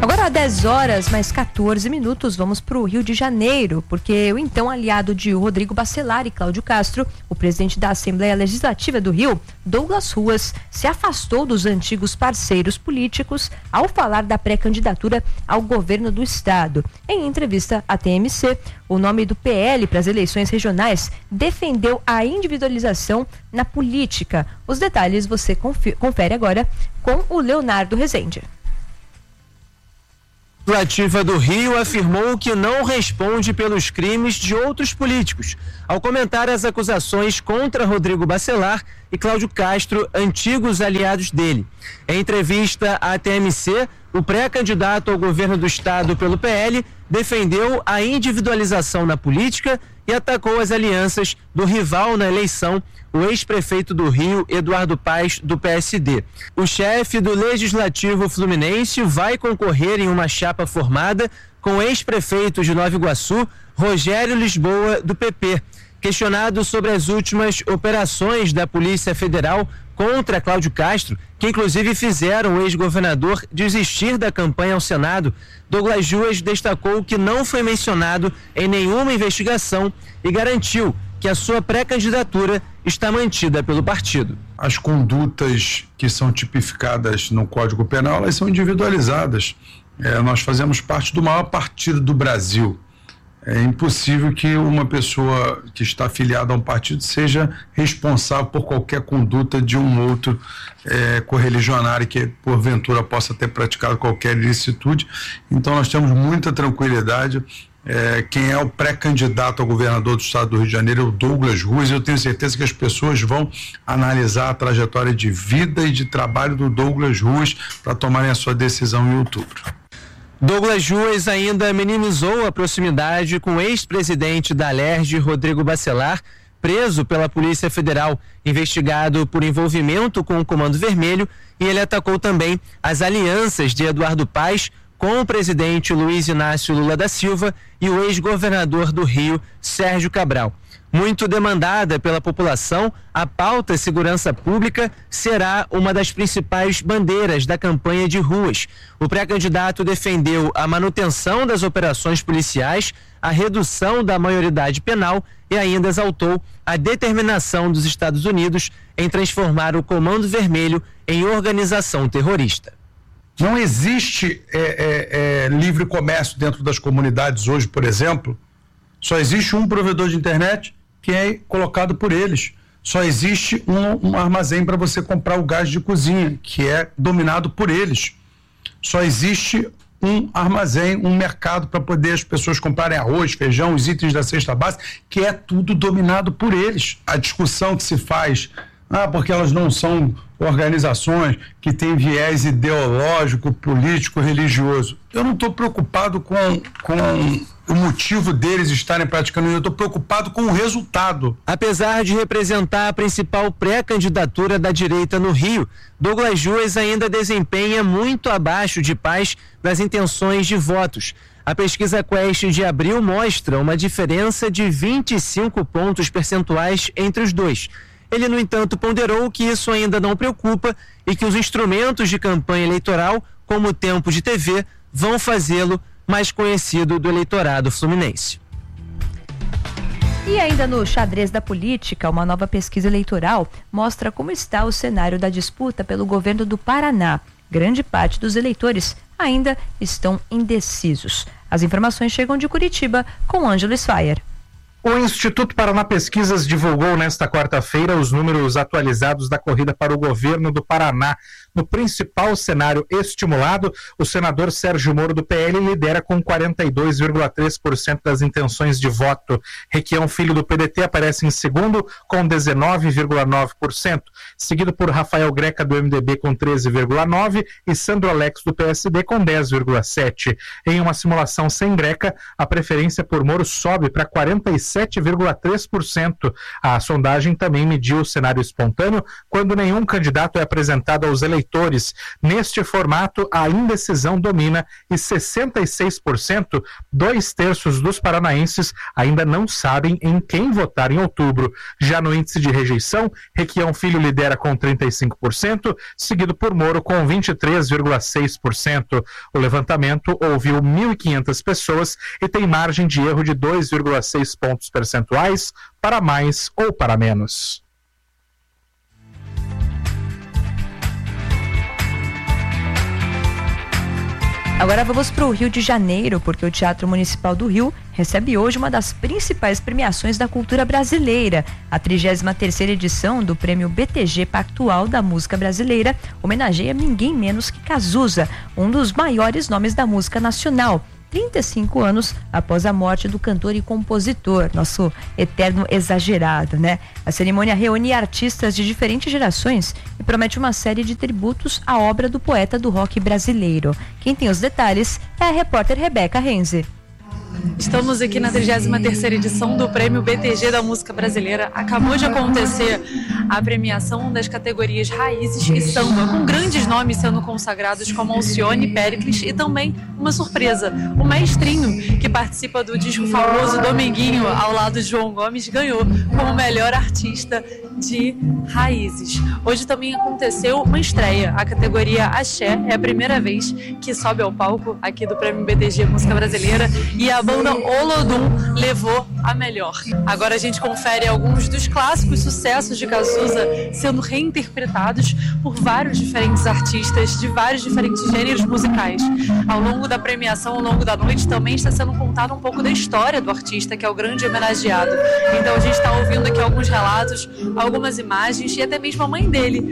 Agora, 10 horas mais 14 minutos, vamos para o Rio de Janeiro, porque o então aliado de Rodrigo Bacelar e Cláudio Castro, o presidente da Assembleia Legislativa do Rio, Douglas Ruas, se afastou dos antigos parceiros políticos ao falar da pré-candidatura ao governo do estado. Em entrevista à TMC, o nome do PL para as eleições regionais defendeu a individualização na política. Os detalhes você confere agora com o Leonardo Rezende. A Legislativa do Rio afirmou que não responde pelos crimes de outros políticos, ao comentar as acusações contra Rodrigo Bacelar e Cláudio Castro, antigos aliados dele. Em entrevista à TMC, o pré-candidato ao governo do estado pelo PL defendeu a individualização na política e atacou as alianças do rival na eleição, o ex-prefeito do Rio, Eduardo Paes, do PSD. O chefe do Legislativo Fluminense vai concorrer em uma chapa formada com o ex-prefeito de Nova Iguaçu, Rogério Lisboa, do PP. Questionado sobre as últimas operações da Polícia Federal contra Cláudio Castro, que inclusive fizeram o ex-governador desistir da campanha ao Senado, Douglas Ruas destacou que não foi mencionado em nenhuma investigação e garantiu que a sua pré-candidatura está mantida pelo partido. As condutas que são tipificadas no Código Penal, elas são individualizadas. Nós fazemos parte do maior partido do Brasil. É impossível que uma pessoa que está afiliada a um partido seja responsável por qualquer conduta de um outro correligionário que porventura possa ter praticado qualquer ilicitude. Então nós temos muita tranquilidade. Quem é o pré-candidato ao governador do estado do Rio de Janeiro é o Douglas Ruas. Eu tenho certeza que as pessoas vão analisar a trajetória de vida e de trabalho do Douglas Ruas para tomarem a sua decisão em outubro. Douglas Ruas ainda minimizou a proximidade com o ex-presidente da Alerj, Rodrigo Bacelar, preso pela Polícia Federal, investigado por envolvimento com o Comando Vermelho, e ele atacou também as alianças de Eduardo Paes com o presidente Luiz Inácio Lula da Silva e o ex-governador do Rio, Sérgio Cabral. Muito demandada pela população, a pauta segurança pública será uma das principais bandeiras da campanha de Ruas. O pré-candidato defendeu a manutenção das operações policiais, a redução da maioridade penal e ainda exaltou a determinação dos Estados Unidos em transformar o Comando Vermelho em organização terrorista. Não existe livre comércio dentro das comunidades hoje, por exemplo. Só existe um provedor de internet que é colocado por eles. Só existe um armazém para você comprar o gás de cozinha, que é dominado por eles. Só existe um armazém, um mercado para poder as pessoas comprarem arroz, feijão, os itens da cesta básica, que é tudo dominado por eles. A discussão que se faz, porque elas não são organizações que têm viés ideológico, político, religioso. Eu não estou preocupado com o motivo deles estarem praticando isso, eu estou preocupado com o resultado. Apesar de representar a principal pré-candidatura da direita no Rio, Douglas Ruas ainda desempenha muito abaixo de Paes nas intenções de votos. A pesquisa Quest de abril mostra uma diferença de 25 pontos percentuais entre os dois. Ele, no entanto, ponderou que isso ainda não preocupa e que os instrumentos de campanha eleitoral, como o tempo de TV, vão fazê-lo mais conhecido do eleitorado fluminense. E ainda no xadrez da política, uma nova pesquisa eleitoral mostra como está o cenário da disputa pelo governo do Paraná. Grande parte dos eleitores ainda estão indecisos. As informações chegam de Curitiba com Ângelo Sfaier. O Instituto Paraná Pesquisas divulgou nesta quarta-feira os números atualizados da corrida para o governo do Paraná. No principal cenário estimulado, o senador Sérgio Moro do PL lidera com 42,3% das intenções de voto. Requião Filho do PDT aparece em segundo com 19,9%, seguido por Rafael Greca do MDB com 13,9% e Sandro Alex do PSD com 10,7%. Em uma simulação sem Greca, a preferência por Moro sobe para 46%. 17,3%. A sondagem também mediu o cenário espontâneo quando nenhum candidato é apresentado aos eleitores. Neste formato, a indecisão domina e 66%, 2/3 dos paranaenses ainda não sabem em quem votar em outubro. Já no índice de rejeição, Requião Filho lidera com 35%, seguido por Moro com 23,6%. O levantamento ouviu 1.500 pessoas e tem margem de erro de 2,6 pontos percentuais para mais ou para menos. Agora vamos para o Rio de Janeiro, porque o Teatro Municipal do Rio recebe hoje uma das principais premiações da cultura brasileira. A 33ª edição do Prêmio BTG Pactual da Música Brasileira homenageia ninguém menos que Cazuza, um dos maiores nomes da música nacional. 35 anos após a morte do cantor e compositor, nosso eterno exagerado, né? A cerimônia reúne artistas de diferentes gerações e promete uma série de tributos à obra do poeta do rock brasileiro. Quem tem os detalhes é a repórter Rebeca Renze. Estamos aqui na 33ª edição do Prêmio BTG da Música Brasileira. Acabou de acontecer a premiação das categorias Raízes e Samba, com grandes nomes sendo consagrados como Alcione, Péricles e também uma surpresa. O Mestrinho, que participa do disco famoso Dominguinho ao lado de João Gomes, ganhou como melhor artista de Raízes. Hoje também aconteceu uma estreia. A categoria Axé é a primeira vez que sobe ao palco aqui do Prêmio BTG Música Brasileira e a banda Olodum levou a melhor. Agora a gente confere alguns dos clássicos sucessos de Cazuza sendo reinterpretados por vários diferentes artistas de vários diferentes gêneros musicais. Ao longo da premiação, ao longo da noite, também está sendo contado um pouco da história do artista, que é o grande homenageado. Então a gente está ouvindo aqui alguns relatos, algumas imagens e até mesmo a mãe dele